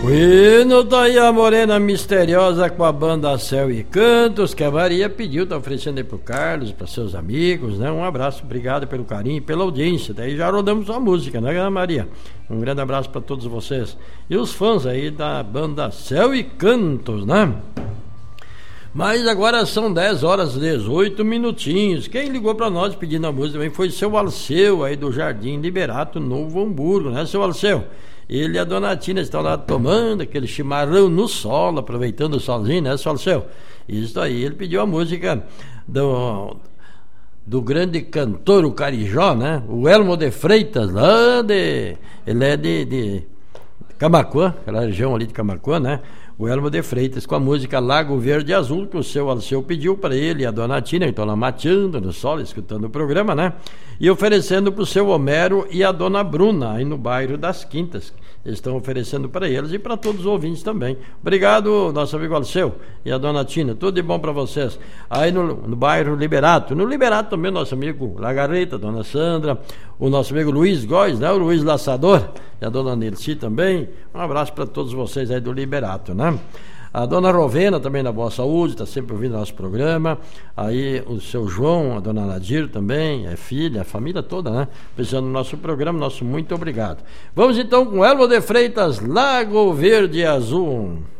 Bueno, tá aí a Morena Misteriosa com a banda Céu e Cantos, que a Maria pediu, tá oferecendo aí pro Carlos, para seus amigos, né? Um abraço, obrigado pelo carinho, pela audiência. Daí já rodamos a música, né, Maria? Um grande abraço para todos vocês. E os fãs aí da banda Céu e Cantos, né? Mas agora são 10 horas e 18 minutinhos. Quem ligou para nós pedindo a música também foi seu Alceu aí do Jardim Liberato, Novo Hamburgo, né, seu Alceu? Ele e a dona Tina estão lá tomando aquele chimarrão no sol, aproveitando o solzinho, né, seu Alceu? Isso aí, ele pediu a música do grande cantor, o Carijó, né? O Elmo de Freitas, ele é de Camaquã, aquela região ali de Camaquã, né? O Elmo de Freitas com a música Lago Verde e Azul, que o seu Alceu pediu para ele e a dona Tina, que estão lá mateando no sol, escutando o programa, né? E oferecendo para o seu Homero e a dona Bruna, aí no bairro das Quintas. Eles estão oferecendo para eles e para todos os ouvintes também. Obrigado, nosso amigo Alceu e a dona Tina, tudo de bom para vocês. Aí no bairro Liberato. No Liberato também nosso amigo Lagarreta, dona Sandra, o nosso amigo Luiz Góes, né? O Luiz Laçador e a dona Nilce também. Um abraço para todos vocês aí do Liberato, né? A dona Rovena também na Boa Saúde, está sempre ouvindo nosso programa. Aí o seu João, a dona Nadir também, é filha, a família toda, né? Pensando no nosso programa, nosso muito obrigado. Vamos então com Elmo de Freitas, Lago Verde e Azul.